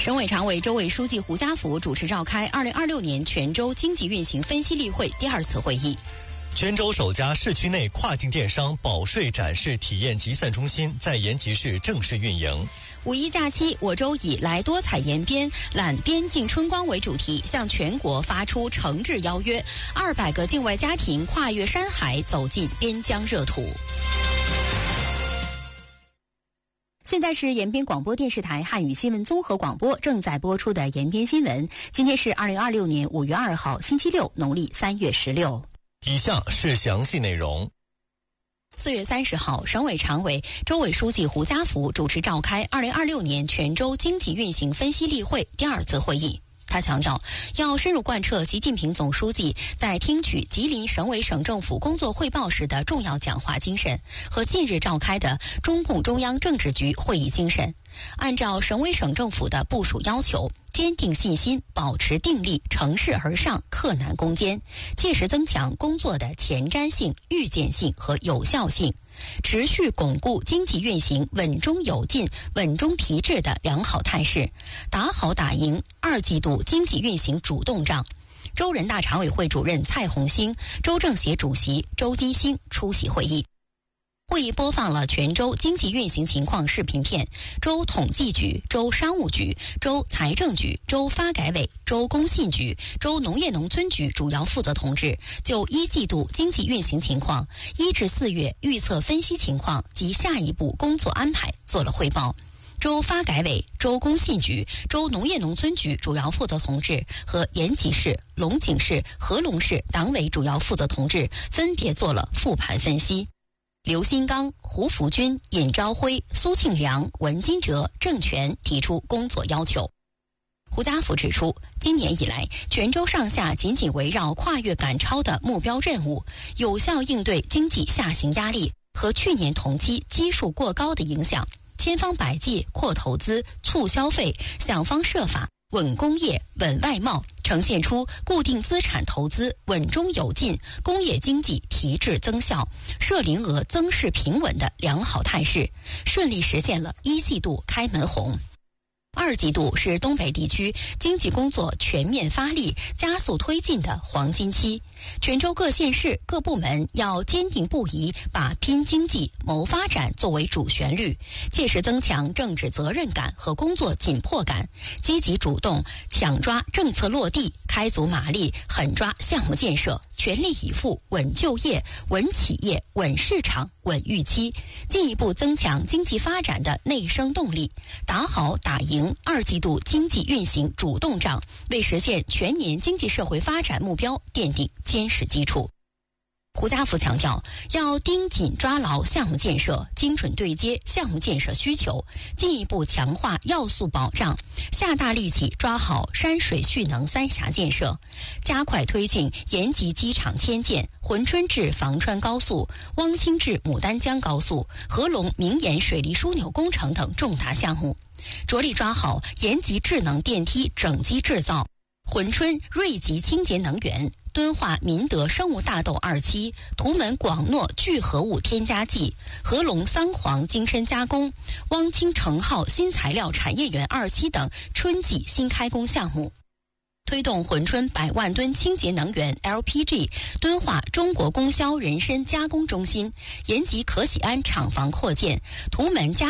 省委常委、州委书记胡家福主持召开2026年全州经济运行分析例会第2次会议。 全州首家市区内跨境电商保税展示体验集散中心在延吉市正式运营。 五一假期，我州以来多采延边揽边境春光为主题，向全国发出诚挚邀约，200个境外家庭跨越山海，走进边疆热土。现在是延边广播电视台汉语新闻综合广播正在播出的延边新闻。今天是2026年5月2号，星期六，农历3月16。 以下是详细内容。 4月30号，省委常委、州委书记胡家福主持召开2026年全州经济运行分析例会第2次会议。他强调，要深入贯彻习近平总书记在听取吉林省委省政府工作汇报时的重要讲话精神和近日召开的中共中央政治局会议精神，按照省委省政府的部署要求，坚定信心，保持定力，乘势而上，克难攻坚，切实增强工作的前瞻性、预见性和有效性，持续巩固经济运行稳中有进、稳中提质的良好态势，打好打赢2季度经济运行主动仗。州人大常委会主任蔡红星、州政协主席周金星出席会议。会议播放了全州经济运行情况视频片，州统计局、州商务局、州财政局、州发改委、州工信局、州农业农村局主要负责同志就1季度经济运行情况、1至4月预测分析情况及下一步工作安排做了汇报。州发改委、州工信局、州农业农村局主要负责同志和延吉市、龙井市、合龙市党委主要负责同志分别做了复盘分析。刘新刚、胡福军、尹朝辉、苏庆良、文金哲、郑权提出工作要求。胡家福指出，今年以来，全州上下紧紧围绕跨越赶超的目标任务，有效应对经济下行压力和去年同期基数过高的影响，千方百计扩投资、促消费，想方设法稳工业、稳外贸，呈现出固定资产投资稳中有进、工业经济提质增效、涉零额增势平稳的良好态势，顺利实现了1季度开门红。2季度是东北地区经济工作全面发力、加速推进的黄金期，全州各县市各部门要坚定不移把拼经济、谋发展作为主旋律，切实增强政治责任感和工作紧迫感，积极主动抢抓政策落地，开足马力狠抓项目建设，全力以赴稳就业、稳企业、稳市场、稳预期，进一步增强经济发展的内生动力，打好打赢2季度经济运行主动仗，为实现全年经济社会发展目标奠定坚实基础。胡家福强调，要盯紧抓牢项目建设，精准对接项目建设需求，进一步强化要素保障，下大力气抓好山水蓄能3峡建设，加快推进延吉机场迁建、珲春至房川高速、汪清至牡丹江高速、合龙明延水利枢纽工程等重大项目，着力抓好延吉智能电梯整机制造、珲春瑞吉清洁能源、敦化民德生物大豆2期、图门广诺聚合物添加剂、合龙桑黄精深加工、汪清成浩新材料产业园2期等春季新开工项目，推动珲春100万吨清洁能源 LPG 敦化中国供销人参加工中心、延吉可喜安厂房扩建、图门加